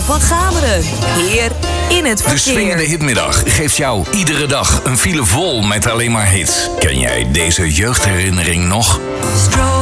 van Gameren. Heer in het verkeer. De swingende hitmiddag geeft jou iedere dag een file vol met alleen maar hits. Ken jij deze jeugdherinnering nog?